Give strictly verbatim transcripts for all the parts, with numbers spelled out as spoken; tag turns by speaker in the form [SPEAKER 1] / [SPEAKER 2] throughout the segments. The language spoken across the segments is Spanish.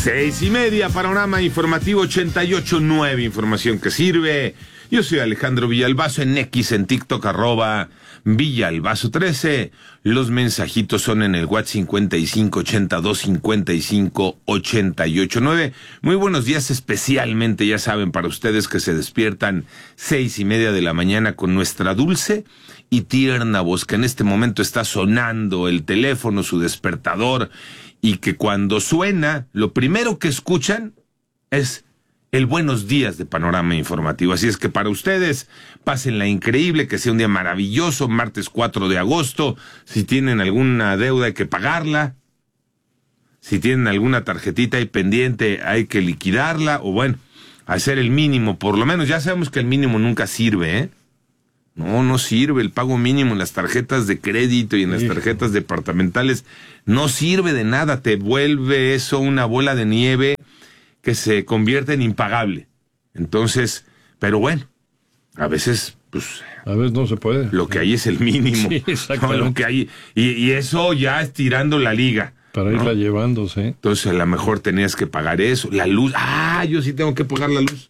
[SPEAKER 1] Seis y media, panorama informativo ochenta y ocho punto nueve, información que sirve. Yo soy Alejandro Villalbazo, en X, en TikTok, arroba Villalbazo trece. Los mensajitos son en el WhatsApp cincuenta y cinco ochenta y dos cincuenta y cinco ochenta y ocho nueve. Muy buenos días, especialmente, ya saben, para ustedes que se despiertan seis y media de la mañana con nuestra dulce y tierna voz, que en este momento está sonando el teléfono, su despertador, y que cuando suena, lo primero que escuchan es el buenos días de Panorama Informativo. Así es que para ustedes, pásenla increíble, que sea un día maravilloso, martes cuatro de agosto. Si tienen alguna deuda hay que pagarla. Si tienen alguna tarjetita ahí pendiente hay que liquidarla, o bueno, hacer el mínimo, por lo menos. Ya sabemos que el mínimo nunca sirve, ¿eh? No, no sirve el pago mínimo en las tarjetas de crédito y en las tarjetas departamentales. No sirve de nada, te vuelve eso una bola de nieve que se convierte en impagable. Entonces, pero bueno, a veces, pues...
[SPEAKER 2] A veces no se puede.
[SPEAKER 1] Lo que hay es el mínimo.
[SPEAKER 2] Sí, exactamente.
[SPEAKER 1] No, lo que hay, y, y eso ya estirando la liga.
[SPEAKER 2] Para
[SPEAKER 1] ¿no?
[SPEAKER 2] irla llevándose.
[SPEAKER 1] Entonces, a lo mejor tenías que pagar eso. La luz. Ah, yo sí tengo que pagar la luz.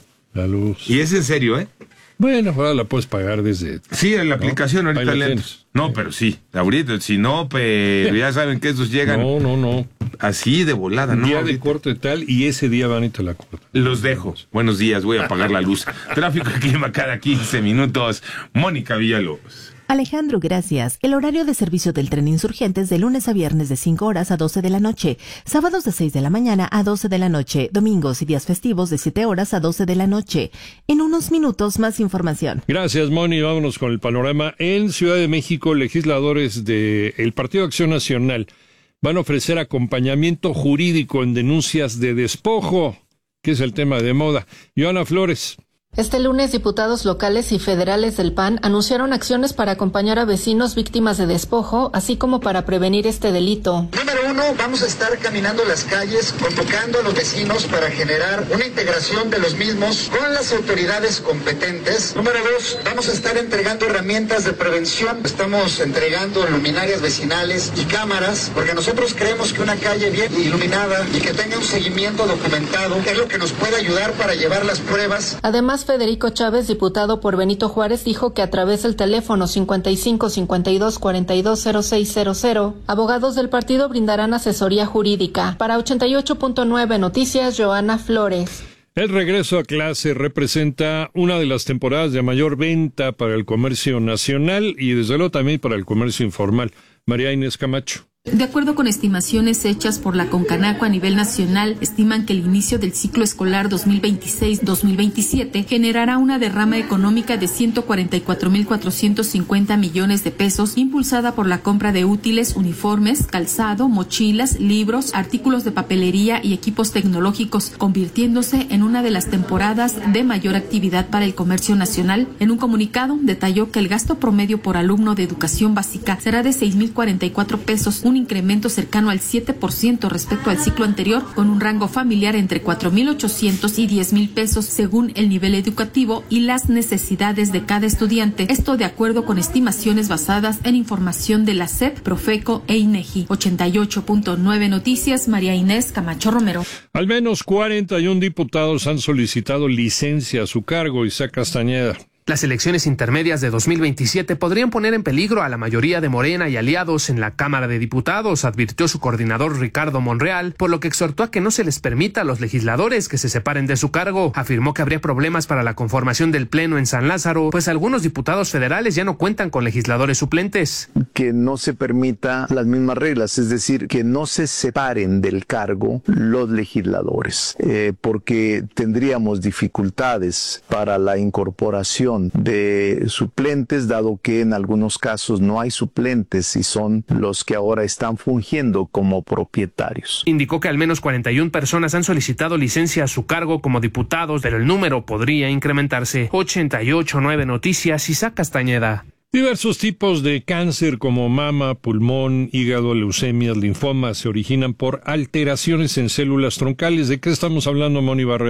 [SPEAKER 2] La luz.
[SPEAKER 1] Y es en serio, ¿eh?
[SPEAKER 2] Bueno, ahora la puedes pagar desde...
[SPEAKER 1] Sí, en la aplicación, ¿no? Ahorita le... No, pero sí, ahorita, si no, pero ya saben que esos llegan...
[SPEAKER 2] No, no, no.
[SPEAKER 1] Así de volada, ¿no?
[SPEAKER 2] Día de corte tal, y ese día van y te la cortan.
[SPEAKER 1] Los dejo. Buenos días, voy a apagar la luz. Tráfico y clima cada quince minutos. Mónica Villalobos.
[SPEAKER 3] Alejandro, gracias. El horario de servicio del tren Insurgentes de lunes a viernes de cinco horas a doce de la noche, sábados de seis de la mañana a doce de la noche, domingos y días festivos de siete horas a doce de la noche. En unos minutos más información.
[SPEAKER 2] Gracias, Moni. Vámonos con el panorama. En Ciudad de México, legisladores del Partido Acción Nacional van a ofrecer acompañamiento jurídico en denuncias de despojo, que es el tema de moda. Joana Flores.
[SPEAKER 4] Este lunes, diputados locales y federales del P A N anunciaron acciones para acompañar a vecinos víctimas de despojo, así como para prevenir este delito.
[SPEAKER 5] Número uno, vamos a estar caminando las calles, convocando a los vecinos para generar una integración de los mismos con las autoridades competentes. Número dos, vamos a estar entregando herramientas de prevención. Estamos entregando luminarias vecinales y cámaras, porque nosotros creemos que una calle bien iluminada y que tenga un seguimiento documentado es lo que nos puede ayudar para llevar las pruebas.
[SPEAKER 4] Además, Federico Chávez, diputado por Benito Juárez, dijo que a través del teléfono cincuenta y cinco cincuenta y dos cuarenta y dos cero seis cero cero, abogados del partido brindarán asesoría jurídica. Para ochenta y ocho punto nueve Noticias, Joana Flores.
[SPEAKER 2] El regreso a clase representa una de las temporadas de mayor venta para el comercio nacional y desde luego también para el comercio informal. María Inés Camacho.
[SPEAKER 6] De acuerdo con estimaciones hechas por la Concanaco a nivel nacional, estiman que el inicio del ciclo escolar dos mil veintiséis dos mil veintisiete generará una derrama económica de ciento cuarenta y cuatro mil cuatrocientos cincuenta millones de pesos, impulsada por la compra de útiles, uniformes, calzado, mochilas, libros, artículos de papelería y equipos tecnológicos, convirtiéndose en una de las temporadas de mayor actividad para el comercio nacional. En un comunicado, detalló que el gasto promedio por alumno de educación básica será de seis mil cuarenta y cuatro pesos, un incremento cercano al siete por ciento respecto al ciclo anterior, con un rango familiar entre cuatro mil ochocientos y diez mil pesos según el nivel educativo y las necesidades de cada estudiante. Esto de acuerdo con estimaciones basadas en información de la S E P, Profeco e INEGI. ochenta y ocho punto nueve Noticias, María Inés Camacho Romero.
[SPEAKER 2] Al menos cuarenta y uno diputados han solicitado licencia a su cargo. Isaac Castañeda.
[SPEAKER 7] Las elecciones intermedias de dos mil veintisiete podrían poner en peligro a la mayoría de Morena y aliados en la Cámara de Diputados, advirtió su coordinador Ricardo Monreal, por lo que exhortó a que no se les permita a los legisladores que se separen de su cargo. Afirmó que habría problemas para la conformación del Pleno en San Lázaro, pues algunos diputados federales ya no cuentan con legisladores suplentes.
[SPEAKER 8] Que no se permita las mismas reglas, es decir, que no se separen del cargo los legisladores, eh, porque tendríamos dificultades para la incorporación de suplentes, dado que en algunos casos no hay suplentes y son los que ahora están fungiendo como propietarios.
[SPEAKER 7] Indicó que al menos cuarenta y una personas han solicitado licencia a su cargo como diputados, pero el número podría incrementarse. ochenta y ocho punto nueve Noticias, Isaac Castañeda.
[SPEAKER 2] Diversos tipos de cáncer como mama, pulmón, hígado, leucemias, linfomas se originan por alteraciones en células troncales. ¿De qué estamos hablando, Moni Barrera?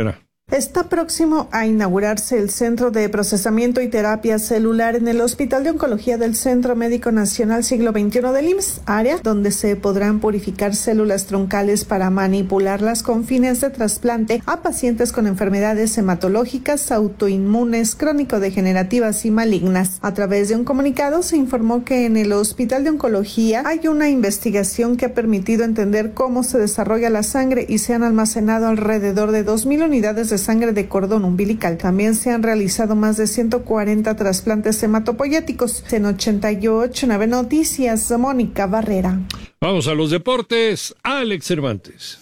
[SPEAKER 9] Está próximo a inaugurarse el Centro de Procesamiento y Terapia Celular en el Hospital de Oncología del Centro Médico Nacional Siglo veintiuno del I M S S, área donde se podrán purificar células troncales para manipularlas con fines de trasplante a pacientes con enfermedades hematológicas, autoinmunes, crónico-degenerativas y malignas. A través de un comunicado se informó que en el Hospital de Oncología hay una investigación que ha permitido entender cómo se desarrolla la sangre y se han almacenado alrededor de dos mil unidades de sangre de cordón umbilical. También se han realizado más de ciento cuarenta trasplantes hematopoyéticos. En ochenta y ocho nueve Noticias, Mónica Barrera.
[SPEAKER 2] Vamos a los deportes. Alex Cervantes.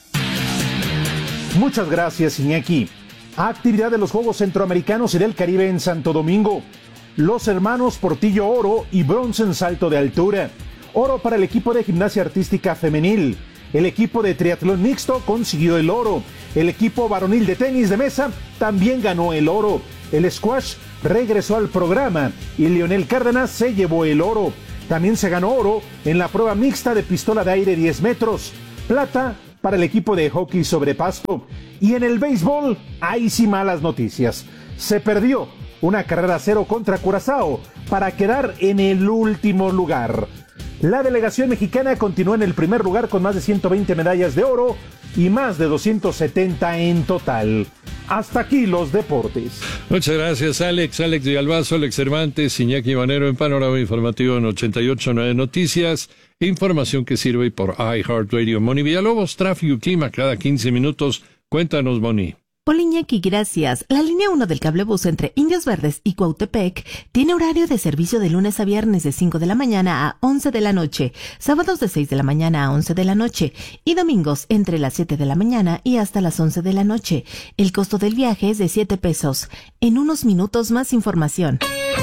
[SPEAKER 10] Muchas gracias, Iñaki. Actividad de los Juegos Centroamericanos y del Caribe en Santo Domingo. Los hermanos Portillo oro y bronce en salto de altura. Oro para el equipo de gimnasia artística femenil. El equipo de triatlón mixto consiguió el oro. El equipo varonil de tenis de mesa también ganó el oro. El squash regresó al programa y Leonel Cárdenas se llevó el oro. También se ganó oro en la prueba mixta de pistola de aire diez metros. Plata para el equipo de hockey sobre pasto. Y en el béisbol, ahí sí malas noticias. Se perdió una carrera cero contra Curazao para quedar en el último lugar. La delegación mexicana continúa en el primer lugar con más de ciento veinte medallas de oro y más de doscientos setenta en total. Hasta aquí los deportes.
[SPEAKER 2] Muchas gracias, Alex. Alex Villalbazo, Alex Cervantes, Iñaki Banero en Panorama Informativo en ochenta y ocho nueve Noticias. Información que sirve por iHeartRadio. Moni Villalobos, tráfico y clima cada quince minutos. Cuéntanos, Moni.
[SPEAKER 3] Hola Iñaki, gracias. La línea uno del cablebús entre Indios Verdes y Cuautepec tiene horario de servicio de lunes a viernes de cinco de la mañana a once de la noche, sábados de seis de la mañana a once de la noche y domingos entre las siete de la mañana y hasta las once de la noche. El costo del viaje es de siete pesos. En unos minutos más información.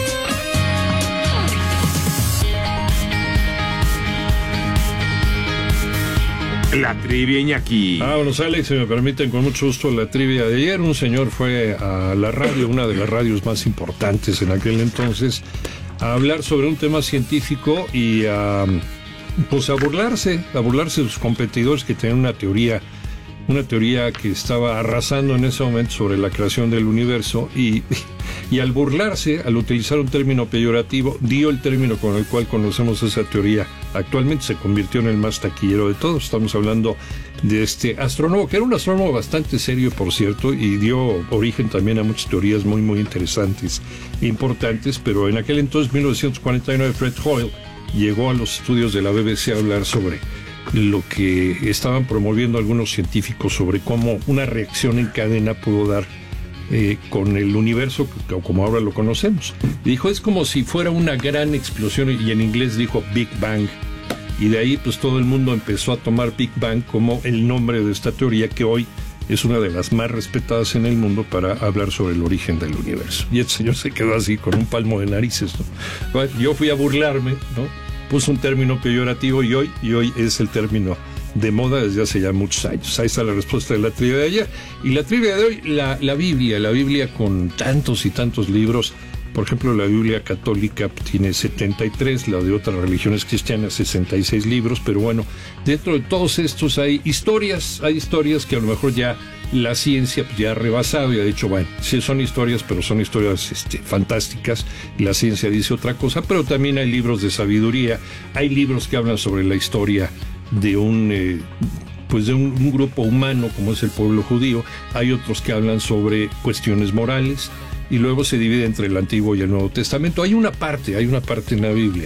[SPEAKER 1] La trivia, Iñaki.
[SPEAKER 2] Vámonos, Alex, si me permiten, con mucho gusto la trivia de ayer. Un señor fue a la radio, una de las radios más importantes en aquel entonces, a hablar sobre un tema científico y a, pues a burlarse, a burlarse de sus competidores que tenían una teoría, una teoría que estaba arrasando en ese momento sobre la creación del universo y, y al burlarse, al utilizar un término peyorativo, dio el término con el cual conocemos esa teoría. Actualmente se convirtió en el más taquillero de todos. Estamos hablando de este astrónomo, que era un astrónomo bastante serio, por cierto, y dio origen también a muchas teorías muy, muy interesantes e importantes, pero en aquel entonces, mil novecientos cuarenta y nueve, Fred Hoyle llegó a los estudios de la B B C a hablar sobre lo que estaban promoviendo algunos científicos sobre cómo una reacción en cadena pudo dar eh, con el universo, como ahora lo conocemos. Dijo, es como si fuera una gran explosión, y en inglés dijo Big Bang. Y de ahí pues todo el mundo empezó a tomar Big Bang como el nombre de esta teoría, que hoy es una de las más respetadas en el mundo para hablar sobre el origen del universo. Y el señor se quedó así con un palmo de narices, ¿no? Bueno, yo fui a burlarme, ¿no? Puse un término peyorativo y hoy, y hoy es el término de moda desde hace ya muchos años. Ahí está la respuesta de la trivia de ayer. Y la trivia de hoy, la, la Biblia, la Biblia con tantos y tantos libros. Por ejemplo, la Biblia católica tiene setenta y tres, la de otras religiones cristianas sesenta y seis libros, pero bueno, dentro de todos estos hay historias, hay historias que a lo mejor ya la ciencia pues, ya ha rebasado y ha dicho, bueno, sí son historias, pero son historias este, fantásticas, y la ciencia dice otra cosa, pero también hay libros de sabiduría, hay libros que hablan sobre la historia de un... Eh, pues de un, un grupo humano como es el pueblo judío, hay otros que hablan sobre cuestiones morales, y luego se divide entre el Antiguo y el Nuevo Testamento. Hay una parte, hay una parte en la Biblia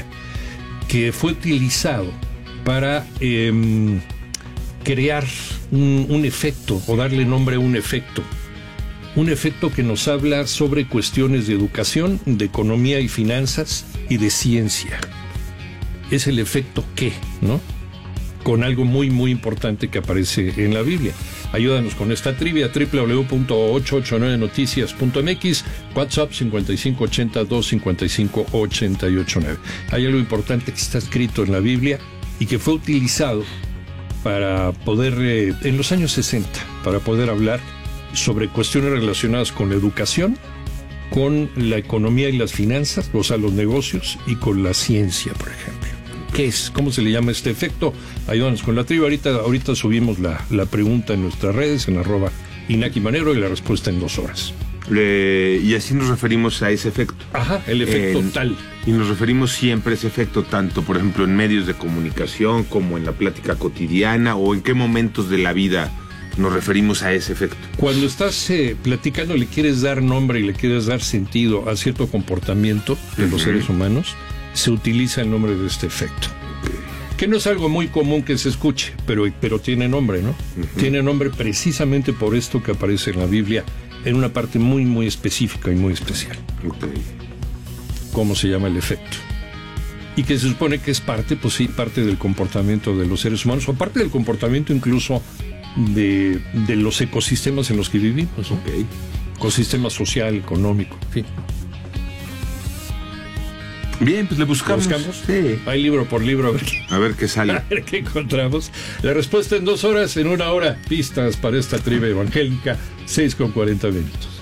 [SPEAKER 2] que fue utilizado para eh, crear un, un efecto, o darle nombre a un efecto. Un efecto que nos habla sobre cuestiones de educación, de economía y finanzas, y de ciencia. Es el efecto ¿qué?, ¿no? Con algo muy, muy importante que aparece en la Biblia. Ayúdanos con esta trivia, doble u doble u doble u punto ochocientos ochenta y nueve noticias punto m x, WhatsApp cincuenta y cinco ochenta, doscientos cincuenta y cinco ochenta y ocho nueve. Hay algo importante que está escrito en la Biblia y que fue utilizado para poder, eh, en los años sesenta, para poder hablar sobre cuestiones relacionadas con la educación, con la economía y las finanzas, o sea, los negocios, y con la ciencia, por ejemplo. ¿Qué es? ¿Cómo se le llama este efecto? Ayúdanos con la trivia. Ahorita, ahorita subimos la, la pregunta en nuestras redes, en arroba Iñaki Manero y la respuesta en dos horas.
[SPEAKER 1] Le, y así nos referimos a ese efecto.
[SPEAKER 2] Ajá, el efecto
[SPEAKER 1] en,
[SPEAKER 2] tal.
[SPEAKER 1] Y nos referimos siempre a ese efecto, tanto, por ejemplo, en medios de comunicación como en la plática cotidiana, o en qué momentos de la vida nos referimos a ese efecto.
[SPEAKER 2] Cuando estás eh, platicando, le quieres dar nombre y le quieres dar sentido a cierto comportamiento de uh-huh. los seres humanos, se utiliza el nombre de este efecto. Okay. Que no es algo muy común que se escuche, pero, pero tiene nombre, ¿no? Uh-huh. Tiene nombre precisamente por esto que aparece en la Biblia, en una parte muy, muy específica y muy especial.
[SPEAKER 1] Okay.
[SPEAKER 2] ¿Cómo se llama el efecto? Y que se supone que es parte, pues sí, parte del comportamiento de los seres humanos, o parte del comportamiento incluso de, de los ecosistemas en los que vivimos, ¿no?
[SPEAKER 1] Okay.
[SPEAKER 2] Ecosistema social, económico, en fin.
[SPEAKER 1] Bien, pues le buscamos.
[SPEAKER 2] ¿Buscamos?
[SPEAKER 1] Sí.
[SPEAKER 2] Hay libro por libro, a ver qué,
[SPEAKER 1] a ver qué sale.
[SPEAKER 2] A ver qué encontramos. La respuesta en dos horas, en una hora. Pistas para esta trivia evangélica, seis con cuarenta minutos.